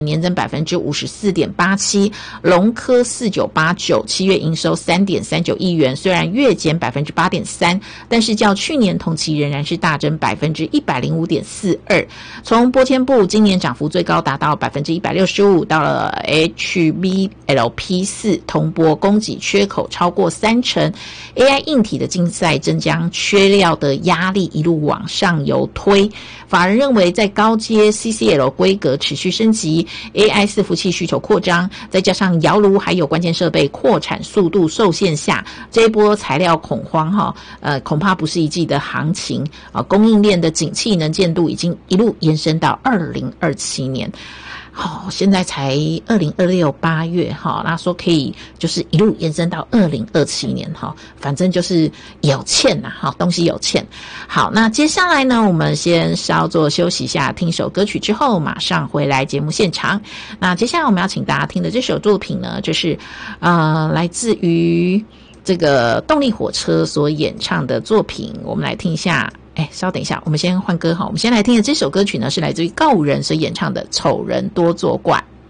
年增 54.87%， 龙科4989七月营收 3.39 亿元，虽然月减 8.3%， 但是较去年同期仍然是大增 105.42%。 从波纤部今年涨幅最高达到 165%， 到了 HVLP4 铜箔供给缺口超过30%， AI 硬体的竞赛正将缺料的压力一路往上游推。法人认为在高阶 CCL 规格持续升级， AI 伺服器需求扩张，再加上窑炉还有关键设备扩产速度受限下，这一波材料恐慌恐怕不是一季的行情供应链的景气能见度已经一路延伸到2027年。现在才2026 8月那说可以就是一路延伸到2027年反正就是有欠东西有欠。好，那接下来呢，我们先稍作休息一下，听首歌曲之后马上回来节目现场。那接下来我们要请大家听的这首作品呢，就是来自于这个动力火车所演唱的作品，我们来听一下。稍等一下，我们先换歌我们先来听的这首歌曲呢，是来自于告五人所演唱的《丑人多作怪》。